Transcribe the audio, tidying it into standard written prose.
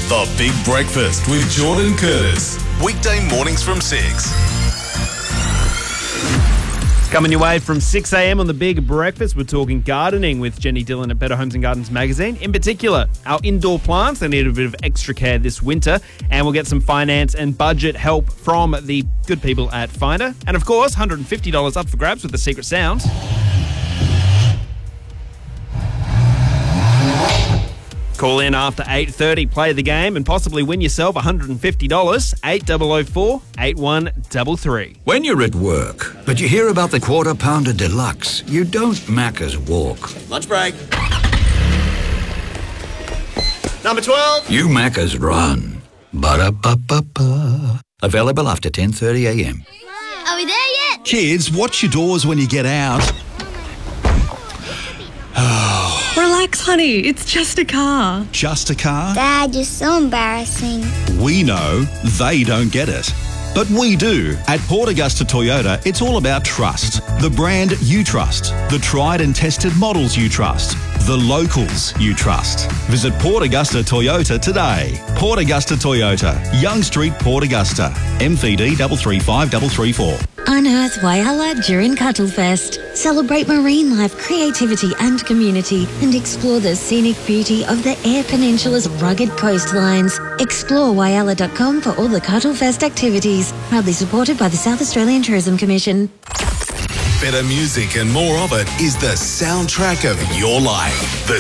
The Big Breakfast with Jordan Curtis. Weekday mornings from 6. Coming your way from 6 a.m. on The Big Breakfast, we're talking gardening with Jenny Dillon at Better Homes and Gardens magazine. In particular, our indoor plants, they need a bit of extra care this winter. And we'll get some finance and budget help from the good people at Finder. And of course, $150 up for grabs with the secret sound. Call in after 8:30, play the game, and possibly win yourself $150. 8004 8133. When you're at work, but you hear about the Quarter Pounder Deluxe, you don't Macca's walk. Lunch break. Number 12. You Macca's run. Ba-da-ba-ba-ba. Available after 10:30 a.m. Are we there yet? Kids, watch your doors when you get out. Relax, honey. It's just a car. Just a car? Dad, you're so embarrassing. We know they don't get it. But we do. At Port Augusta Toyota, it's all about trust. The brand you trust. The tried and tested models you trust. The locals you trust. Visit Port Augusta Toyota today. Port Augusta Toyota, Young Street, Port Augusta. MVD 335334. Unearth Whyalla during Cuttlefest. Celebrate marine life, creativity and community and explore the scenic beauty of the Eyre Peninsula's rugged coastlines. Explore Whyalla.com for all the Cuttlefest activities. Proudly supported by the South Australian Tourism Commission. Better music and more of it is the soundtrack of your life. The